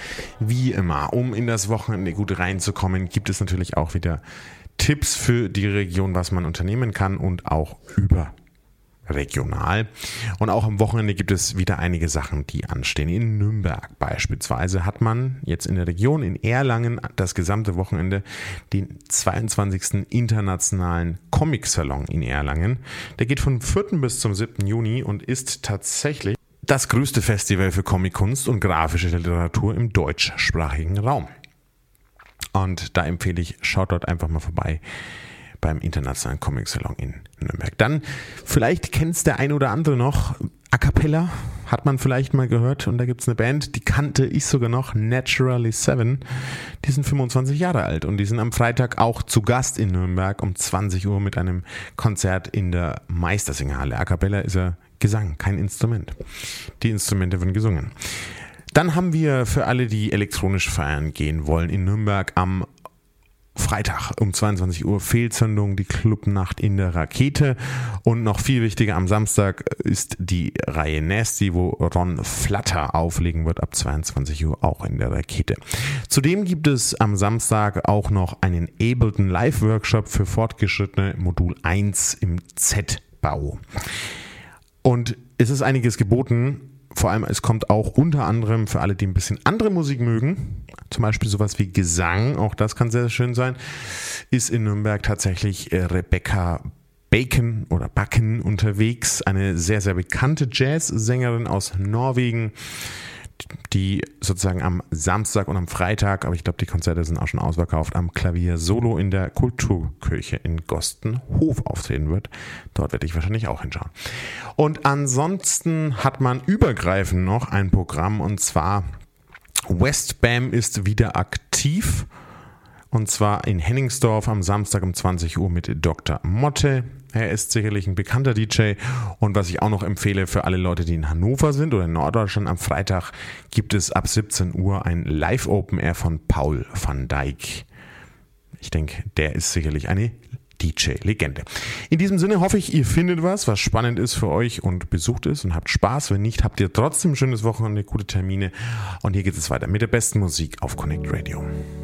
Wie immer, um in das Wochenende gut reinzukommen, gibt es natürlich auch wieder Tipps für die Region, was man unternehmen kann und auch überregional. Und auch am Wochenende gibt es wieder einige Sachen, die anstehen. In Nürnberg beispielsweise hat man jetzt in der Region in Erlangen das gesamte Wochenende den 22. Internationalen Comic-Salon in Erlangen. Der geht vom 4. bis zum 7. Juni und ist tatsächlich das größte Festival für Comic-Kunst und grafische Literatur im deutschsprachigen Raum. Und da empfehle ich, schaut dort einfach mal vorbei beim Internationalen Comic-Salon in Nürnberg. Dann, vielleicht kennt es der ein oder andere noch, A Cappella hat man vielleicht mal gehört und da gibt es eine Band, die kannte ich sogar noch, Naturally 7, die sind 25 Jahre alt und die sind am Freitag auch zu Gast in Nürnberg um 20 Uhr mit einem Konzert in der Meistersingerhalle. A Cappella ist ja Gesang, kein Instrument. Die Instrumente werden gesungen. Dann haben wir für alle, die elektronisch feiern gehen wollen, in Nürnberg am Freitag um 22 Uhr Fehlzündung, die Clubnacht in der Rakete. Und noch viel wichtiger, am Samstag ist die Reihe Nasty, wo Ron Flatter auflegen wird, ab 22 Uhr auch in der Rakete. Zudem gibt es am Samstag auch noch einen Ableton Live-Workshop für Fortgeschrittene Modul 1 im Z-Bau. Und es ist einiges geboten. Vor allem, es kommt auch unter anderem für alle, die ein bisschen andere Musik mögen, zum Beispiel sowas wie Gesang, auch das kann sehr schön sein, ist in Nürnberg tatsächlich Rebecca Backen oder Backen unterwegs, eine sehr, sehr bekannte Jazzsängerin aus Norwegen, die sozusagen am Samstag und am Freitag, aber ich glaube, die Konzerte sind auch schon ausverkauft, am Klavier Solo in der Kulturkirche in Gostenhof auftreten wird. Dort werde ich wahrscheinlich auch hinschauen. Und ansonsten hat man übergreifend noch ein Programm und zwar Westbam ist wieder aktiv und zwar in Hennigsdorf am Samstag um 20 Uhr mit Dr. Motte. Er ist sicherlich ein bekannter DJ und was ich auch noch empfehle für alle Leute, die in Hannover sind oder in Norddeutschland, am Freitag gibt es ab 17 Uhr ein Live-Open-Air von Paul van Dijk. Ich denke, der ist sicherlich eine DJ-Legende. In diesem Sinne hoffe ich, ihr findet was spannend ist für euch und besucht es und habt Spaß. Wenn nicht, habt ihr trotzdem ein schönes Wochenende, gute Termine und hier geht es weiter mit der besten Musik auf Connect Radio.